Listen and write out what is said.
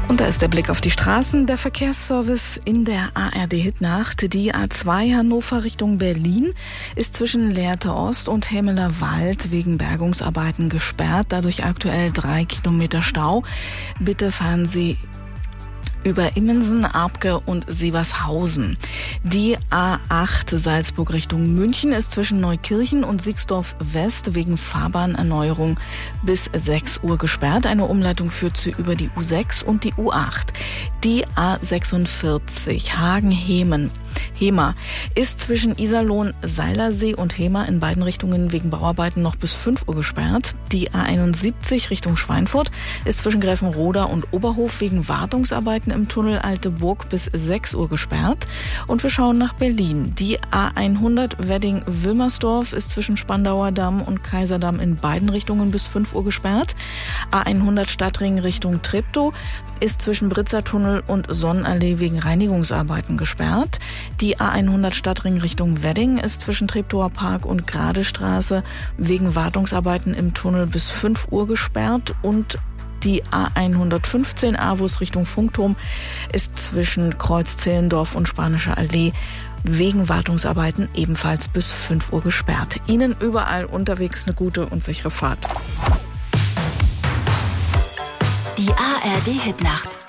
Und da ist der Blick auf die Straßen. Der Verkehrsservice in der ARD-Hitnacht. Die A2 Hannover Richtung Berlin ist zwischen Lehrte Ost und Hemmeler Wald wegen Bergungsarbeiten gesperrt. Dadurch aktuell 3 Kilometer Stau. Bitte fahren Sie über Immensen, Abke und Sievershausen. Die A8 Salzburg Richtung München ist zwischen Neukirchen und Sixdorf West wegen Fahrbahnerneuerung bis 6 Uhr gesperrt. Eine Umleitung führt sie über die U6 und die U8. Die A46 Hagen-Hemer ist zwischen Iserlohn, Seilersee und Hemer in beiden Richtungen wegen Bauarbeiten noch bis 5 Uhr gesperrt. Die A71 Richtung Schweinfurt ist zwischen Gräfenroda und Oberhof wegen Wartungsarbeiten im Tunnel Alte Burg bis 6 Uhr gesperrt. Und wir schauen nach Berlin. Die A100 Wedding-Wilmersdorf ist zwischen Spandauer Damm und Kaiserdamm in beiden Richtungen bis 5 Uhr gesperrt. A100 Stadtring Richtung Treptow ist zwischen Britzer Tunnel und Sonnenallee wegen Reinigungsarbeiten gesperrt. Die A100 Stadtring Richtung Wedding ist zwischen Treptower Park und Gradestraße wegen Wartungsarbeiten im Tunnel bis 5 Uhr gesperrt. Und die A115 Avus Richtung Funkturm ist zwischen Kreuz Zehlendorf und Spanischer Allee wegen Wartungsarbeiten ebenfalls bis 5 Uhr gesperrt. Ihnen überall unterwegs eine gute und sichere Fahrt. Die ARD Hitnacht.